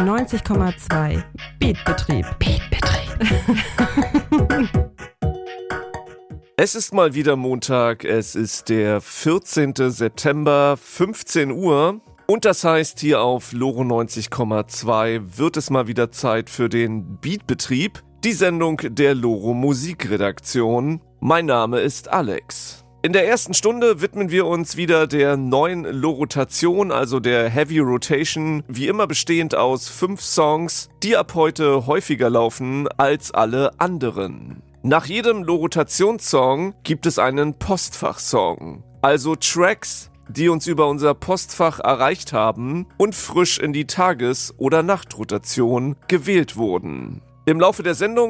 90,2 Beatbetrieb. Es ist mal wieder Montag, es ist der 14. September, 15 Uhr. Und das heißt, hier auf Loro 90,2 wird es mal wieder Zeit für den Beatbetrieb, die Sendung der Loro Musikredaktion. Mein Name ist Alex. In der ersten Stunde widmen wir uns wieder der neuen Lorotation, also der Heavy Rotation, wie immer bestehend aus 5 Songs, die ab heute häufiger laufen als alle anderen. Nach jedem Lorotationssong gibt es einen Postfachsong, also Tracks, die uns über unser Postfach erreicht haben und frisch in die Tages- oder Nachtrotation gewählt wurden. Im Laufe der Sendung